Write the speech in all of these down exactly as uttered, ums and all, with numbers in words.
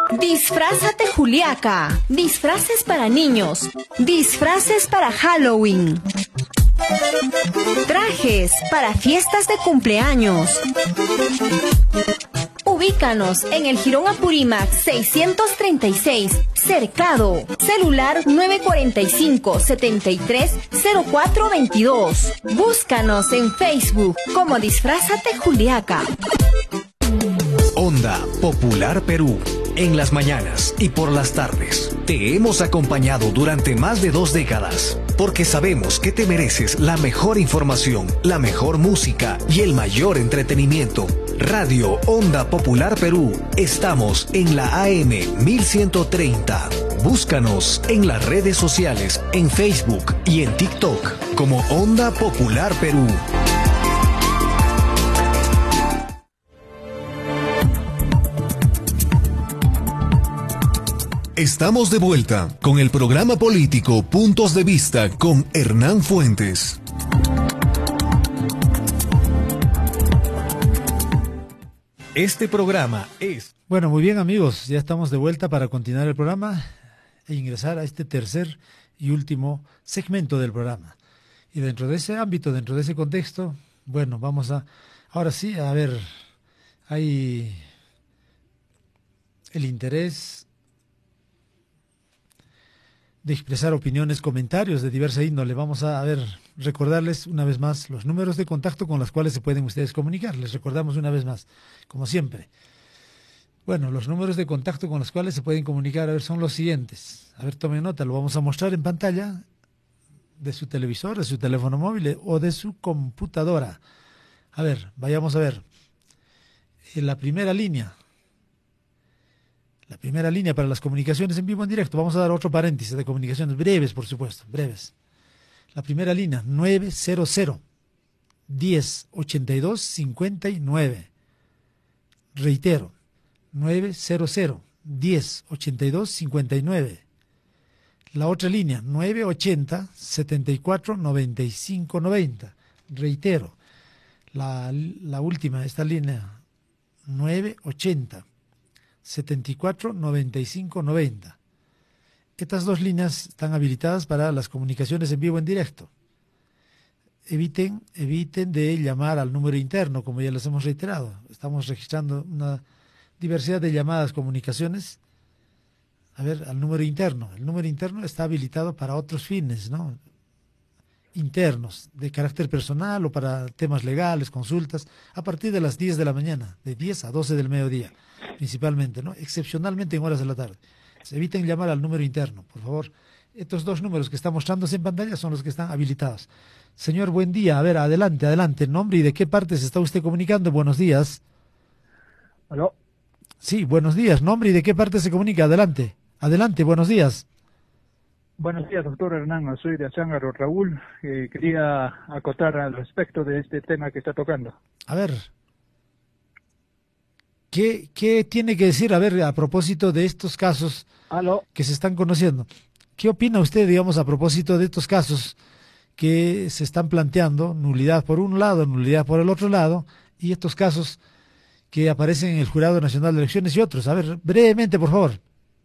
Disfrázate Juliaca. Disfraces para niños. Disfraces para Halloween. Trajes para fiestas de cumpleaños. Ubícanos en el Jirón Apurímac seiscientos treinta y seis, Cercado. Celular nueve cuatro cinco, siete tres, cero cuatro dos dos. Búscanos en Facebook como Disfrázate Juliaca. Onda Popular Perú. En las mañanas y por las tardes. Te hemos acompañado durante más de dos décadas, porque sabemos que te mereces la mejor información, la mejor música y el mayor entretenimiento. Radio Onda Popular Perú. Estamos en la A M mil ciento treinta. Búscanos en las redes sociales, en Facebook y en TikTok como Onda Popular Perú. Estamos de vuelta con el programa político Puntos de Vista con Hernán Fuentes. Este programa es... Bueno, muy bien amigos, ya estamos de vuelta para continuar el programa e ingresar a este tercer y último segmento del programa. Y dentro de ese ámbito, dentro de ese contexto, bueno, vamos a... Ahora sí, a ver, hay el interés de expresar opiniones, comentarios de diversa índole. Vamos a, a ver, recordarles una vez más los números de contacto con los cuales se pueden ustedes comunicar. Les recordamos una vez más, como siempre. Bueno, los números de contacto con los cuales se pueden comunicar, a ver, son los siguientes. A ver, tomen nota, lo vamos a mostrar en pantalla de su televisor, de su teléfono móvil o de su computadora. A ver, vayamos a ver. En la primera línea, La primera línea para las comunicaciones en vivo en directo. Vamos a dar otro paréntesis de comunicaciones breves, por supuesto, breves. La primera línea, nueve cero cero, diez, ochenta y dos, cincuenta y nueve. Reitero, nueve cero cero, diez, ochenta y dos, cincuenta y nueve. La otra línea, nueve ochenta, setenta y cuatro, noventa y cinco, noventa. Reitero, la, la última, esta línea, nueve ochenta. setenta y cuatro, noventa y cinco, noventa. Estas dos líneas están habilitadas para las comunicaciones en vivo en directo. Eviten, eviten de llamar al número interno, como ya les hemos reiterado. Estamos registrando una diversidad de llamadas, comunicaciones. A ver, al número interno. El número interno está habilitado para otros fines, ¿no? Internos, de carácter personal o para temas legales, consultas, a partir de las diez de la mañana, de diez a doce del mediodía. Principalmente, ¿no? Excepcionalmente en horas de la tarde. Se eviten llamar al número interno, por favor. Estos dos números que están mostrándose en pantalla son los que están habilitados. Señor, buen día. A ver, adelante, adelante. ¿Nombre y de qué parte se está usted comunicando? Buenos días. ¿Aló? Sí, buenos días. ¿Nombre y de qué parte se comunica? Adelante. Adelante, buenos días. Buenos días, doctor Hernán. Soy de Azángaro, Raúl. Eh, quería acotar al respecto de este tema que está tocando. A ver. ¿Qué, ¿Qué tiene que decir, a ver, a propósito de estos casos ¿Aló? que se están conociendo? ¿Qué opina usted, digamos, a propósito de estos casos que se están planteando, nulidad por un lado, nulidad por el otro lado, y estos casos que aparecen en el Jurado Nacional de Elecciones y otros? A ver, brevemente, por favor.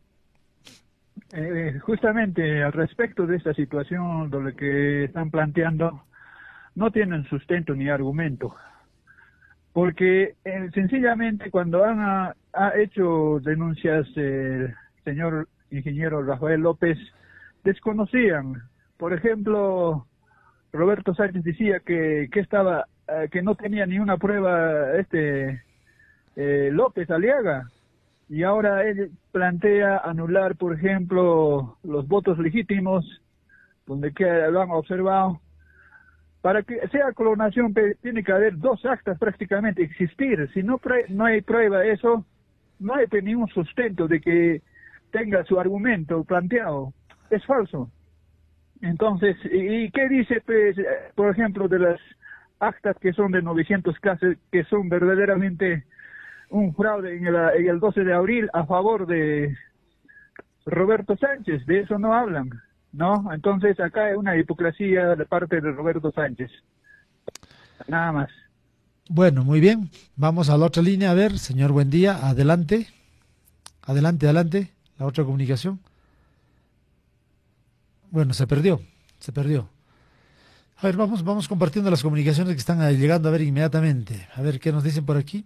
Eh, justamente al respecto de esta situación, de lo que están planteando, no tienen sustento ni argumento. Porque eh, sencillamente cuando han ha, ha hecho denuncias el eh, señor ingeniero Rafael López, desconocían. Por ejemplo, Roberto Sánchez decía que, que estaba eh, que no tenía ni una prueba este eh, López Aliaga, y ahora él plantea anular, por ejemplo, los votos legítimos, donde que lo han observado. Para que sea clonación tiene que haber dos actas prácticamente existir. Si no no hay prueba de eso, no hay ningún sustento de que tenga su argumento planteado. Es falso. Entonces, ¿y qué dice, pues, por ejemplo, de las actas que son de novecientos casos, que son verdaderamente un fraude en el, en el doce de abril a favor de Roberto Sánchez? De eso no hablan, ¿no? Entonces acá hay una hipocresía de parte de Roberto Sánchez. Nada más. Bueno, muy bien. Vamos a la otra línea. A ver, señor, buen día. Adelante. Adelante, adelante, la otra comunicación. Bueno, se perdió, se perdió. A ver, vamos, vamos compartiendo las comunicaciones que están llegando, a ver, inmediatamente. A ver, ¿qué nos dicen por aquí?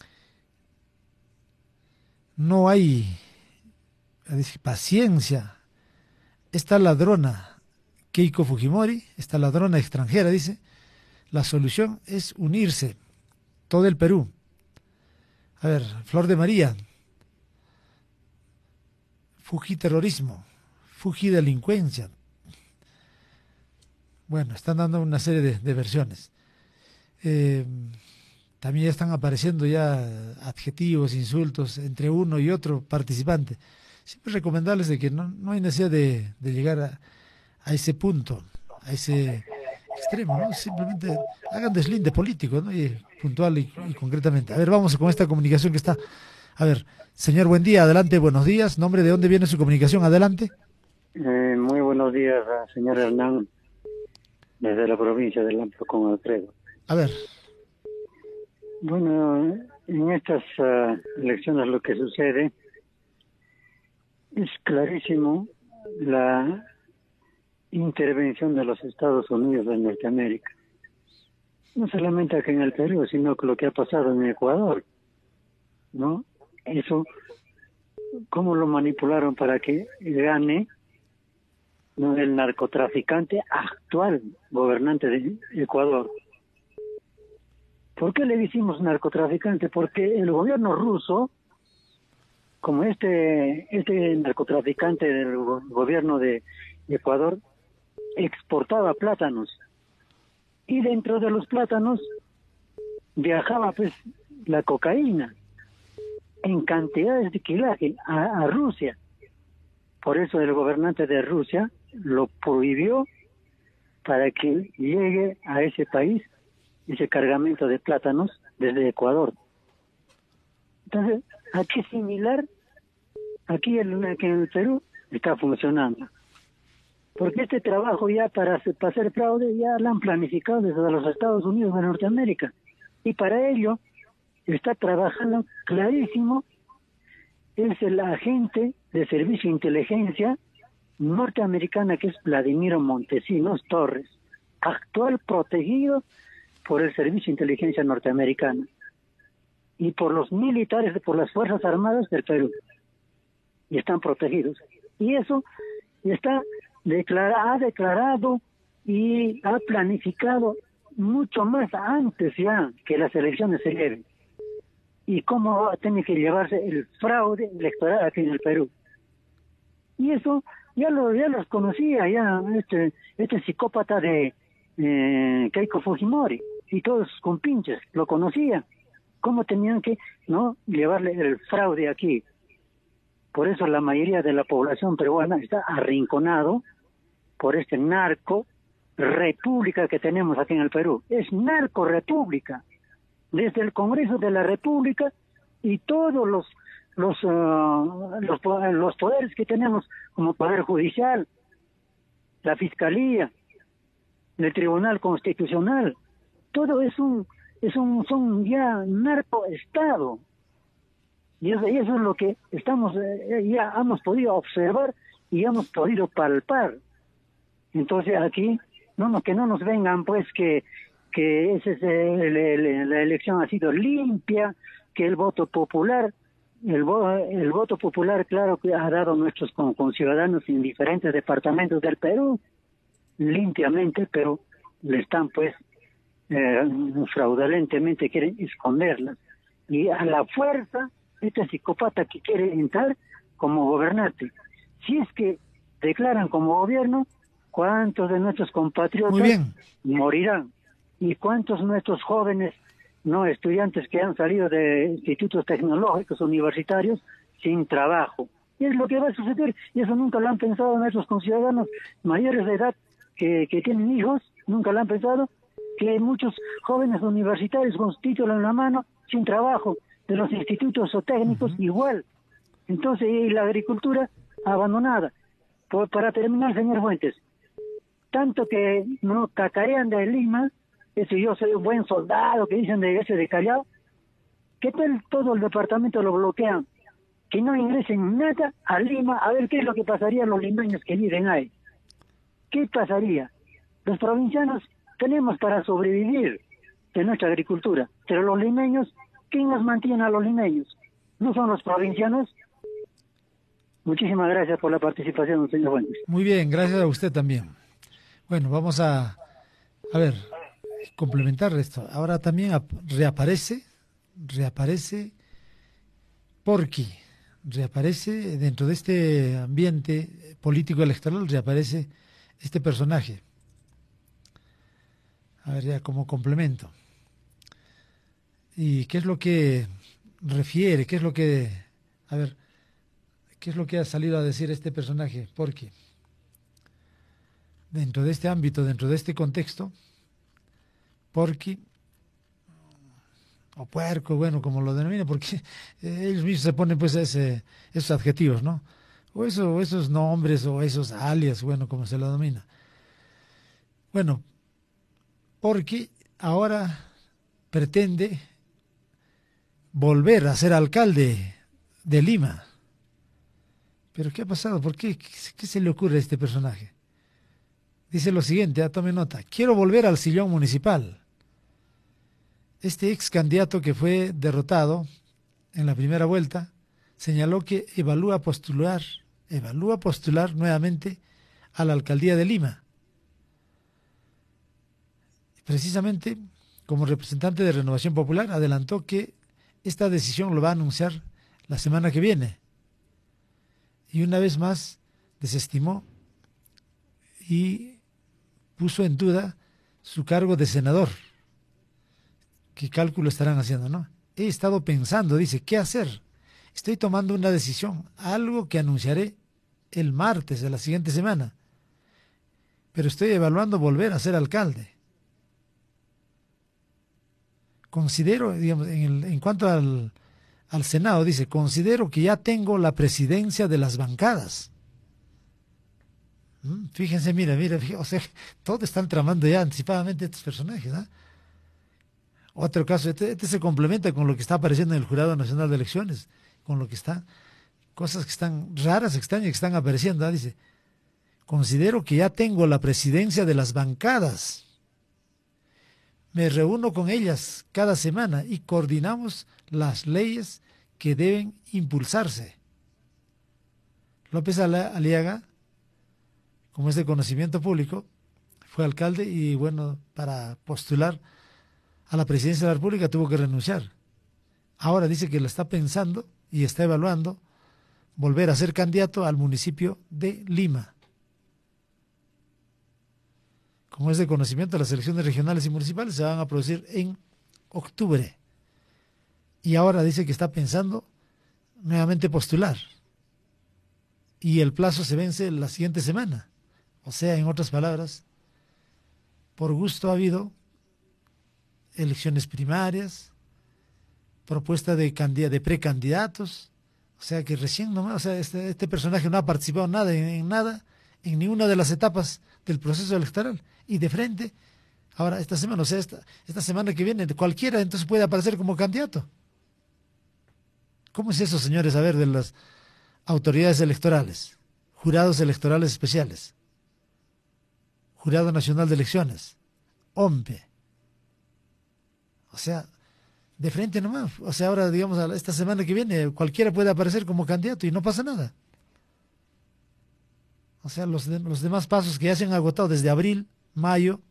No hay, dice, paciencia. Esta ladrona, Keiko Fujimori, esta ladrona extranjera, dice, la solución es unirse, todo el Perú. A ver, Flor de María, Fuji terrorismo, Fuji delincuencia. Bueno, están dando una serie de, de versiones. Eh, también ya están apareciendo ya adjetivos, insultos entre uno y otro participante. Siempre recomendarles de que no, no hay necesidad de, de llegar a, a ese punto, a ese extremo, ¿no? Simplemente hagan deslinde político, ¿no? Y puntual y, y concretamente. A ver, vamos con esta comunicación que está. A ver, señor, buen día, adelante, buenos días. ¿Nombre de dónde viene su comunicación? Adelante. Eh, muy buenos días, señor Hernán, desde la provincia de Lampa con Alfredo. A ver. Bueno, en estas uh, elecciones lo que sucede es clarísimo la intervención de los Estados Unidos de Norteamérica. No solamente aquí en el Perú, sino que lo que ha pasado en Ecuador, ¿no? Eso, cómo lo manipularon para que gane, ¿no?, el narcotraficante actual gobernante de Ecuador. ¿Por qué le decimos narcotraficante? Porque el gobierno ruso, como este este narcotraficante del gobierno de Ecuador, exportaba plátanos, y dentro de los plátanos viajaba pues la cocaína en cantidades de quilaje a, a Rusia. Por eso el gobernante de Rusia lo prohibió para que llegue a ese país ese cargamento de plátanos desde Ecuador. Entonces, aquí similar, aquí en, aquí en el Perú está funcionando. Porque este trabajo ya para, para hacer fraude ya lo han planificado desde los Estados Unidos de Norteamérica. Y para ello está trabajando clarísimo, es el agente de servicio de inteligencia norteamericana, que es Vladimiro Montesinos Torres, actual protegido por el servicio de inteligencia norteamericana y por los militares, por las Fuerzas Armadas del Perú, y están protegidos. Y eso está declara, ha declarado y ha planificado mucho más antes ya que las elecciones se lleven. Y cómo tiene que llevarse el fraude electoral aquí en el Perú. Y eso ya lo ya los conocía, ya este este psicópata de eh, Keiko Fujimori y todos sus compinches lo conocían, cómo tenían que no llevarle el fraude aquí. Por eso la mayoría de la población peruana está arrinconado por este narco república que tenemos aquí en el Perú. Es narco república, desde el Congreso de la República y todos los los uh, los, los poderes que tenemos, como Poder Judicial, la Fiscalía, el Tribunal Constitucional. Todo es un es un son ya narcoestado, y eso, y eso es lo que estamos eh, ya hemos podido observar y hemos podido palpar. Entonces aquí no, no que no nos vengan pues que que ese es el, el, la elección ha sido limpia, que el voto popular el, vo, el voto popular claro que ha dado nuestros con, con ciudadanos en diferentes departamentos del Perú limpiamente, pero le están pues Eh, fraudulentemente quieren esconderlas, y a la fuerza este psicópata que quiere entrar como gobernante. Si es que declaran como gobierno, ¿cuántos de nuestros compatriotas morirán? ¿Y cuántos nuestros jóvenes no estudiantes que han salido de institutos tecnológicos universitarios sin trabajo? Y es lo que va a suceder, y eso nunca lo han pensado nuestros conciudadanos mayores de edad que, que tienen hijos, nunca lo han pensado, que muchos jóvenes universitarios con su título en la mano, sin trabajo, de los institutos o técnicos, uh-huh. igual. Entonces, y la agricultura abandonada. Por, para terminar, señor Fuentes, tanto que no cacarean de Lima, eso yo soy un buen soldado, que dicen de ese de Callao, ¿qué tal todo el departamento lo bloquean? que no ingresen nada a Lima, a ver qué es lo que pasaría a los limeños que viven ahí. ¿Qué pasaría? Los provincianos tenemos para sobrevivir de nuestra agricultura, pero los limeños, ¿quién nos mantiene a los limeños? ¿No son los provincianos? Muchísimas gracias por la participación, señor Fuentes. Muy bien, gracias a usted también. Bueno, vamos a, a ver, complementar esto. Ahora también reaparece, reaparece Porky, reaparece dentro de este ambiente político electoral, reaparece este personaje. A ver, ya como complemento. ¿Y qué es lo que refiere? ¿Qué es lo que, a ver, qué es lo que ha salido a decir este personaje? Porque dentro de este ámbito, dentro de este contexto, Porky, o puerco, bueno, como lo denomina, porque ellos mismos se ponen pues ese, esos adjetivos, ¿no? O, eso, o esos nombres, o esos alias, bueno, como se lo denomina. Bueno, Porky ahora pretende volver a ser alcalde de Lima. ¿Pero qué ha pasado? ¿Por qué? ¿Qué, qué se le ocurre a este personaje? Dice lo siguiente, ah, tome nota. Quiero volver al sillón municipal. Este ex candidato que fue derrotado en la primera vuelta señaló que evalúa postular, evalúa postular nuevamente a la alcaldía de Lima. Precisamente, como representante de Renovación Popular, adelantó que esta decisión lo va a anunciar la semana que viene. Y una vez más desestimó y puso en duda su cargo de senador. ¿Qué cálculo estarán haciendo, no? He estado pensando, dice, ¿qué hacer? Estoy tomando una decisión, algo que anunciaré el martes de la siguiente semana. Pero estoy evaluando volver a ser alcalde. Considero, digamos, en, el, en cuanto al, al Senado, dice, considero que ya tengo la presidencia de las bancadas. ¿Mm? Fíjense, mira, mira, fíjense, o sea, todos están tramando ya anticipadamente estos personajes, ¿no? Otro caso, este, este se complementa con lo que está apareciendo en el Jurado Nacional de Elecciones, con lo que está, cosas que están raras, extrañas, que están apareciendo, ¿no? Dice, considero que ya tengo la presidencia de las bancadas. Me reúno con ellas cada semana y coordinamos las leyes que deben impulsarse. López Aliaga, como es de conocimiento público, fue alcalde y, bueno, para postular a la presidencia de la República tuvo que renunciar. Ahora dice que lo está pensando y está evaluando volver a ser candidato al municipio de Lima. Como es de conocimiento, las elecciones regionales y municipales se van a producir en octubre. Y ahora dice que está pensando nuevamente postular. Y el plazo se vence la siguiente semana. O sea, en otras palabras, por gusto ha habido elecciones primarias, propuesta de, de precandidatos, o sea que recién nomás, o sea, este, este personaje no ha participado en nada, en, en nada, en ninguna de las etapas del proceso electoral, y de frente, ahora esta semana, o sea, esta, esta semana que viene, cualquiera entonces puede aparecer como candidato. ¿Cómo es eso, señores? A ver, de las autoridades electorales, jurados electorales especiales, Jurado Nacional de Elecciones, O M P E. O sea, de frente nomás. O sea, ahora, digamos, esta semana que viene, cualquiera puede aparecer como candidato y no pasa nada. O sea, los, de, los demás pasos que ya se han agotado desde abril, mayo,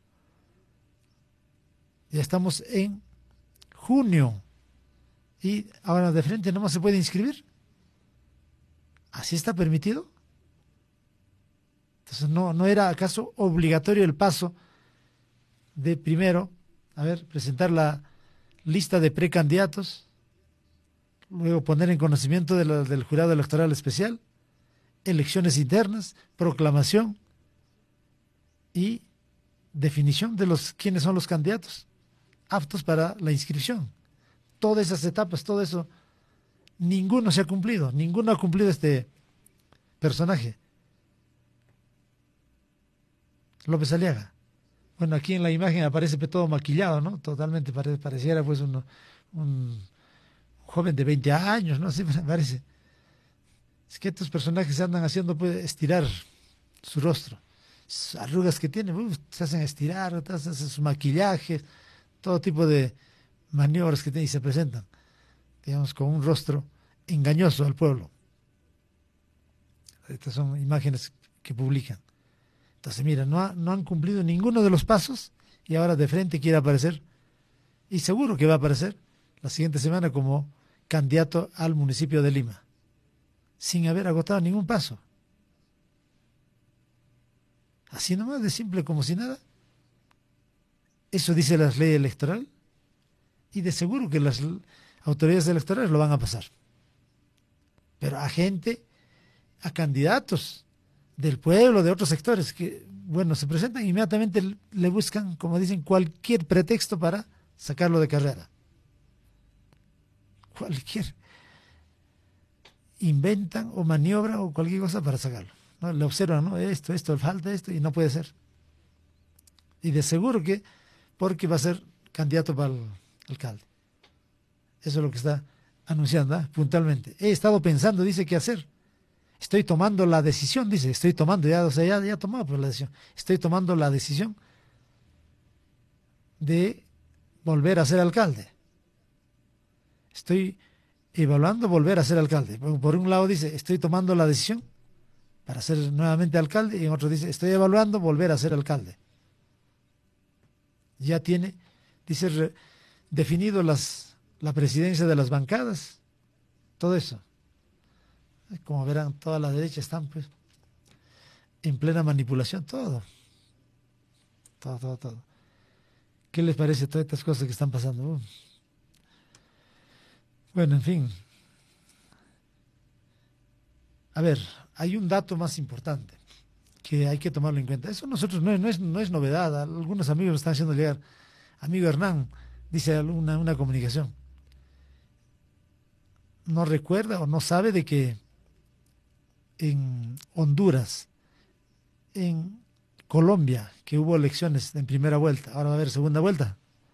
ya estamos en junio. Y ahora de frente nomás se puede inscribir. ¿Así está permitido? Entonces, ¿no, no era acaso obligatorio el paso de primero, a ver, presentar la lista de precandidatos, luego poner en conocimiento de la, del Jurado Electoral Especial, elecciones internas, proclamación y definición de los quiénes son los candidatos aptos para la inscripción? Todas esas etapas, todo eso, ninguno se ha cumplido, ninguno ha cumplido este personaje. López Aliaga. Bueno, aquí en la imagen aparece todo maquillado, ¿no? Totalmente pare, pareciera pues un, un joven de veinte años, ¿no? Sí, parece. Es que estos personajes se andan haciendo pues estirar su rostro. Sus arrugas que tienen, uf, se hacen estirar, se hacen sus maquillajes, todo tipo de maniobras que tienen y se presentan, digamos, con un rostro engañoso al pueblo. Estas son imágenes que publican. Entonces, mira, no, ha, no han cumplido ninguno de los pasos y ahora de frente quiere aparecer, y seguro que va a aparecer la siguiente semana como candidato al municipio de Lima, sin haber agotado ningún paso. Así nomás, de simple como si nada. Eso dice la ley electoral y de seguro que las autoridades electorales lo van a pasar. Pero a gente, a candidatos del pueblo, de otros sectores, que, bueno, se presentan inmediatamente, le buscan, como dicen, cualquier pretexto para sacarlo de carrera. Cualquier. Inventan o maniobran o cualquier cosa para sacarlo, ¿no? Le observan, ¿no? Esto, esto, falta esto y no puede ser. Y de seguro que, porque va a ser candidato para el alcalde. Eso es lo que está anunciando, ¿eh? Puntualmente. He estado pensando, dice, qué hacer. Estoy tomando la decisión, dice, estoy tomando, ya, o sea, ya, ya he tomado pues, la decisión. Estoy tomando la decisión de volver a ser alcalde. Estoy evaluando volver a ser alcalde. Por un lado dice, estoy tomando la decisión para ser nuevamente alcalde, y en otro dice, estoy evaluando volver a ser alcalde. Ya tiene, dice, re, definido las, la presidencia de las bancadas, todo eso. Como verán, todas las derechas están pues en plena manipulación, todo. Todo, todo, todo. ¿Qué les parece todas estas cosas que están pasando? Uh. Bueno, en fin. A ver, hay un dato más importante que hay que tomarlo en cuenta. Eso nosotros no, no, es, no es novedad. Algunos amigos lo están haciendo llegar. Amigo Hernán, dice una, una comunicación. No recuerda o no sabe de que en Honduras, en Colombia, que hubo elecciones en primera vuelta, ahora va a haber segunda vuelta.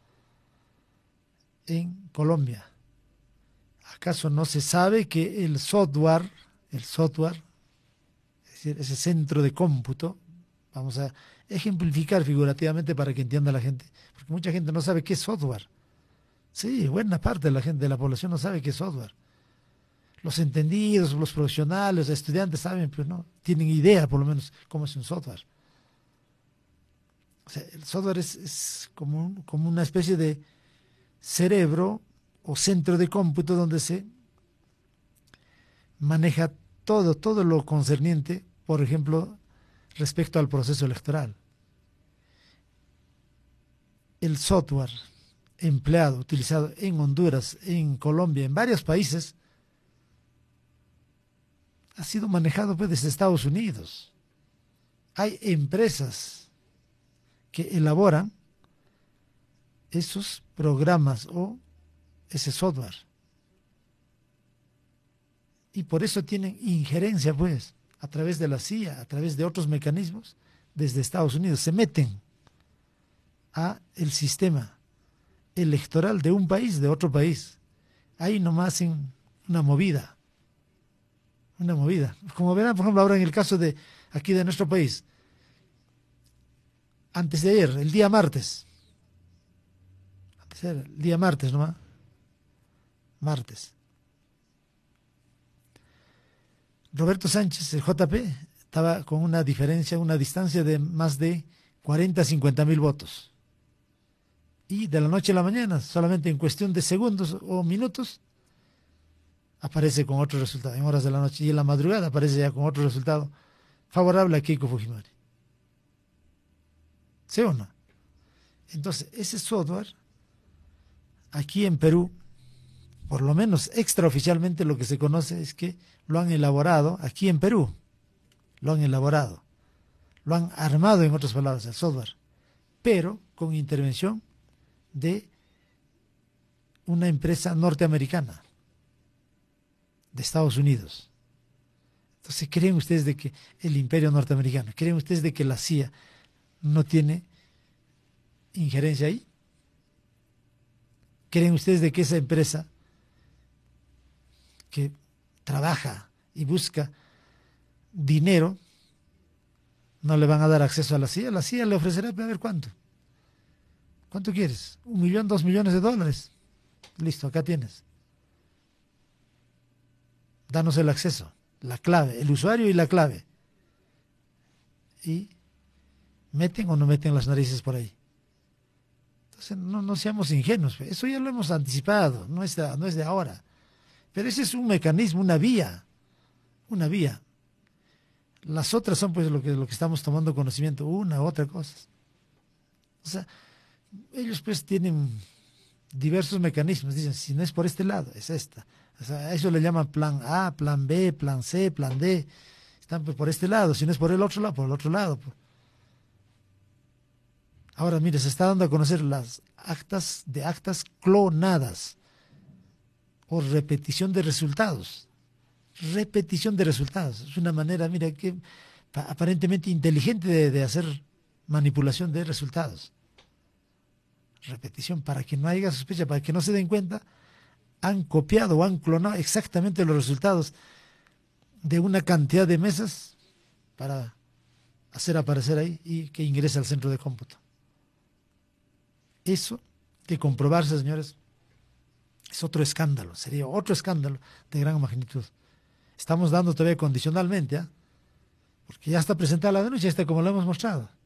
En Colombia. ¿Acaso no se sabe que el software, el software, es decir, ese centro de cómputo, vamos a ejemplificar figurativamente para que entienda la gente, porque mucha gente no sabe qué es software. Sí, buena parte de la gente, de la población no sabe qué es software. Los entendidos, los profesionales, los estudiantes saben, pero no tienen idea por lo menos cómo es un software. O sea, el software es, es como, un, como una especie de cerebro o centro de cómputo donde se maneja todo, todo lo concerniente, por ejemplo, respecto al proceso electoral. El software empleado, utilizado en Honduras, en Colombia, en varios países, ha sido manejado pues desde Estados Unidos. Hay empresas que elaboran esos programas o ese software. Y por eso tienen injerencia pues a través de la C I A, a través de otros mecanismos desde Estados Unidos. Se meten a el sistema electoral de un país, de otro país. Ahí nomás hacen una movida. Una movida. Como verán, por ejemplo, ahora en el caso de aquí de nuestro país, antes de ayer, el día martes, antes de ayer, el día martes nomás, martes, Roberto Sánchez, el J P, estaba con una diferencia, una distancia de más de cuarenta a cincuenta mil votos. Y de la noche a la mañana, solamente en cuestión de segundos o minutos, aparece con otro resultado, en horas de la noche, y en la madrugada aparece ya con otro resultado favorable a Keiko Fujimori. ¿Sí o no? Entonces, ese software, aquí en Perú, por lo menos extraoficialmente lo que se conoce es que lo han elaborado aquí en Perú, lo han elaborado, lo han armado, en otras palabras, el software, pero con intervención de una empresa norteamericana, de Estados Unidos. Entonces, ¿creen ustedes de que el imperio norteamericano, creen ustedes de que la C I A no tiene injerencia ahí? ¿Creen ustedes de que esa empresa que trabaja y busca dinero, no le van a dar acceso a la C I A. La C I A le ofrecerá, a ver cuánto. ¿Cuánto quieres? ¿Un millón, dos millones de dólares? Listo, acá tienes. Danos el acceso, la clave, el usuario y la clave. Y meten o no meten las narices por ahí. Entonces, no, no seamos ingenuos. Eso ya lo hemos anticipado, no es de, no es de ahora. Pero ese es un mecanismo, una vía. Una vía. Las otras son pues lo que, lo que estamos tomando conocimiento, una u otra cosa. O sea, ellos pues tienen diversos mecanismos. Dicen, si no es por este lado, es esta. O sea, a eso le llaman plan A, plan B, plan C, plan D. Están pues por este lado, si no es por el otro lado, por el otro lado. Ahora, mire, se está dando a conocer las actas de actas clonadas o repetición de resultados. Repetición de resultados. Es una manera, mira, que aparentemente inteligente de, de hacer manipulación de resultados. Repetición, para que no haya sospecha, para que no se den cuenta, han copiado o han clonado exactamente los resultados de una cantidad de mesas para hacer aparecer ahí y que ingrese al centro de cómputo. Eso, que comprobarse, señores, es otro escándalo, sería otro escándalo de gran magnitud. Estamos dando todavía condicionalmente, ¿eh? Porque ya está presentada la denuncia, está como lo hemos mostrado.